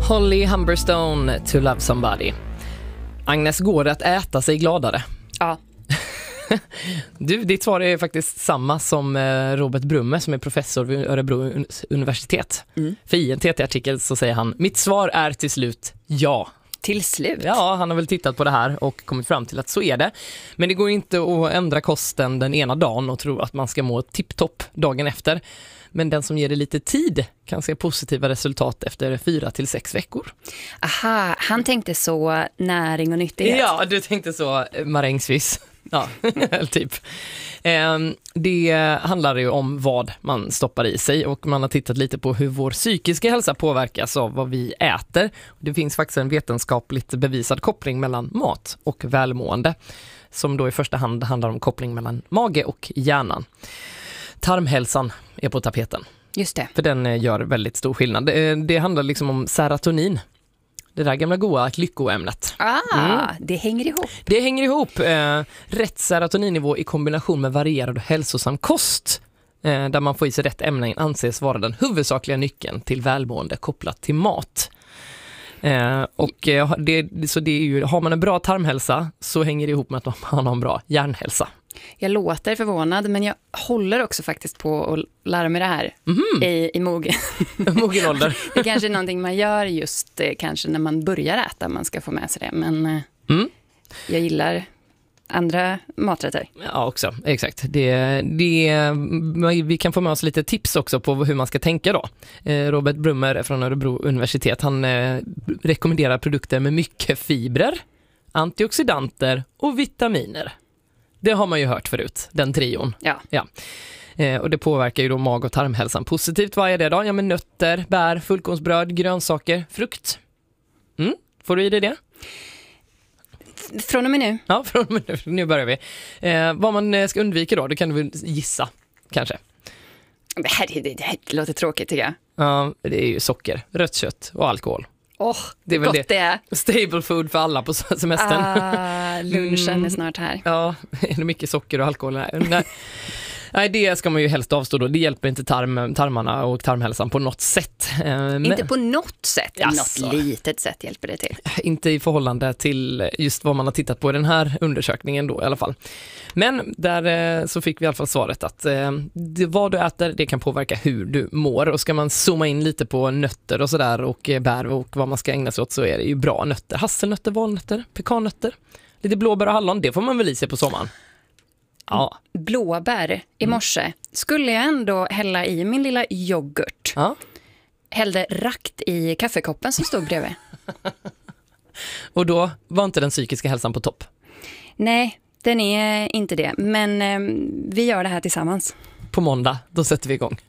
Holly Humberstone, To Love Somebody. Agnes, går det att äta sig gladare? Ja. Du, ditt svar är faktiskt samma som Robert Brumme som är professor vid Örebro universitet. För i en TT-artikel så säger han: mitt svar är till slut ja. Till slut? Ja, han har väl tittat på det här och kommit fram till att så är det. Men det går inte att ändra kosten den ena dagen och tro att man ska må tipptopp dagen efter. Men den som ger det lite tid kan se positiva resultat efter 4 till 6 veckor. Aha, han tänkte så näring och nyttighet. Ja, du tänkte så marängsvis. Ja, typ. Det handlar ju om vad man stoppar i sig och man har tittat lite på hur vår psykiska hälsa påverkas av vad vi äter. Det finns faktiskt en vetenskapligt bevisad koppling mellan mat och välmående som då i första hand handlar om koppling mellan mage och hjärnan. Tarmhälsan är på tapeten. Just det. För den gör väldigt stor skillnad. Det handlar liksom om serotonin. Det där gamla goa lyckoämnet. Det hänger ihop. Det hänger ihop. Rätt serotoninnivå i kombination med varierad och hälsosam kost där man får i sig rätt ämnen anses vara den huvudsakliga nyckeln till välmående kopplat till mat. Så det är ju, har man en bra tarmhälsa så hänger det ihop med att man har en bra hjärnhälsa. Jag låter förvånad, men jag håller också faktiskt på att lära mig det här i mogen ålder. Det kanske är någonting man gör just kanske när man börjar äta, man ska få med sig det. Men jag gillar andra maträtter. Ja, också. Exakt. Vi kan få med oss lite tips också på hur man ska tänka då. Robert Brummer från Örebro universitet, han rekommenderar produkter med mycket fibrer, antioxidanter och vitaminer. Det har man ju hört förut, den trion. Ja. Och det påverkar ju då mag- och tarmhälsan positivt. Vad är det då? Ja, men nötter, bär, fullkornsbröd, grönsaker, frukt. Får du i dig det? Från och med nu? Ja, från och med nu. Nu börjar vi. Vad man ska undvika då, det kan du väl gissa, kanske. Det här låter tråkigt tycker jag. Ja, det är ju socker, rött kött och alkohol. Det är väl gott det är. Stable food för alla på semestern. Lunchen är snart här. Ja, är det mycket socker och alkohol? Nej, det ska man ju helst avstå då. Det hjälper inte tarmarna och tarmhälsan på något sätt. Inte på något sätt? Något litet sätt hjälper det till? Inte i förhållande till just vad man har tittat på i den här undersökningen då i alla fall. Men där så fick vi i alla fall svaret att vad du äter, det kan påverka hur du mår. Och ska man zooma in lite på nötter och sådär och bär och vad man ska ägna sig åt, så är det ju bra nötter. Hasselnötter, valnötter, pekannötter, lite blåbär och hallon. Det får man väl i sig på sommaren. Ja. Blåbär i morse skulle jag ändå hälla i min lilla yoghurt. Ja. Hällde rakt i kaffekoppen som stod bredvid. Och då var inte den psykiska hälsan på topp? Nej, den är inte det. Men vi gör det här tillsammans. På måndag, då sätter vi igång.